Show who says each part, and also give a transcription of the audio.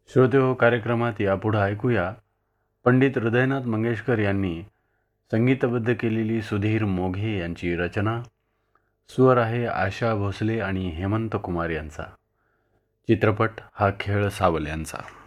Speaker 1: श्रोतेहो, कार्यक्रमात यापुढं ऐकूया पंडित हृदयनाथ मंगेशकर यांनी संगीतबद्ध केलेली सुधीर मोघे यांची रचना. स्वर आहे आशा भोसले आणि हेमंत कुमार यांचा. चित्रपट हा खेळ सावल यांचा.